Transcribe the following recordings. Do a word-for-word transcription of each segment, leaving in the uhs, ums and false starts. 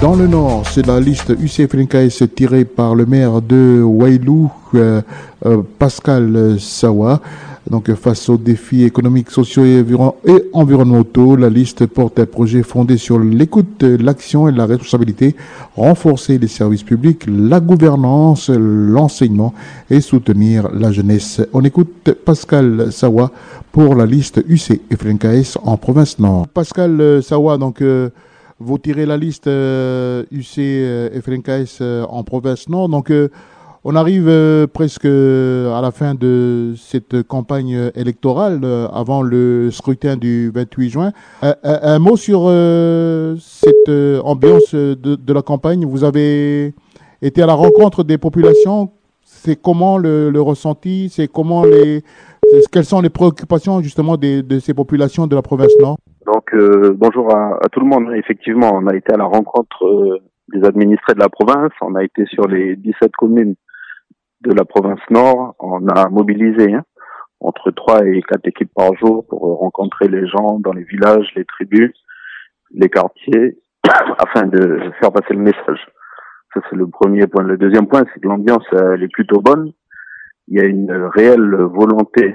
Dans le Nord, c'est la liste U C F L N K S tirée par le maire de Wailou, euh, euh, Pascal Sawa. Donc, face aux défis économiques, sociaux et, environ- et environnementaux, la liste porte un projet fondé sur l'écoute, l'action et la responsabilité, renforcer les services publics, la gouvernance, l'enseignement et soutenir la jeunesse. On écoute Pascal Sawa pour la liste U C F L N K S en province Nord. Pascal euh, Sawa, donc, euh, vous tirez la liste euh, U C F L N K S euh, en province Nord. Donc, euh, on arrive euh, presque à la fin de cette campagne électorale, euh, avant le scrutin du vingt-huit juin. Un, un- un mot sur euh, cette euh, ambiance de, de la campagne. Vous avez été à la rencontre des populations. C'est comment le, le ressenti? C'est comment les, c'est- quelles sont les préoccupations justement des- de ces populations de la province Nord? Donc euh, bonjour à, à tout le monde. Effectivement, on a été à la rencontre euh, des administrés de la province. On a été sur les dix-sept communes de la province Nord. On a mobilisé hein, entre trois et quatre équipes par jour pour euh, rencontrer les gens dans les villages, les tribus, les quartiers, afin de faire passer le message. Ça, c'est le premier point. Le deuxième point, c'est que l'ambiance euh, elle est plutôt bonne. Il y a une réelle volonté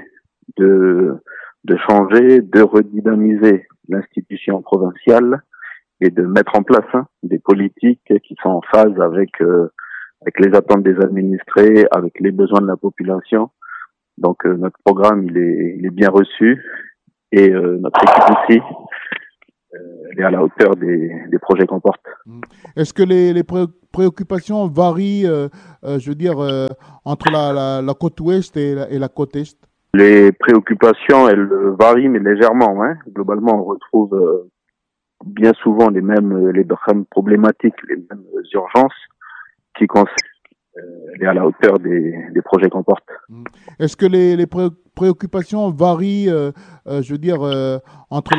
de de changer, de redynamiser l'institution provinciale et de mettre en place hein, des politiques qui sont en phase avec euh, avec les attentes des administrés, avec les besoins de la population. Donc euh, notre programme il est il est bien reçu et euh, notre équipe aussi euh, elle est à la hauteur des des projets qu'on porte. Est-ce que les, les pré- préoccupations varient, euh, euh, je veux dire, euh, entre la, la, la côte ouest et la, et la côte est? Les préoccupations elles varient mais légèrement. Hein. Globalement on retrouve euh, bien souvent les mêmes les mêmes problématiques, les mêmes urgences qui concernent euh, elle est à la hauteur des, des projets qu'on porte. Est-ce que les, les pré- préoccupations varient, euh, euh, je veux dire, euh, entre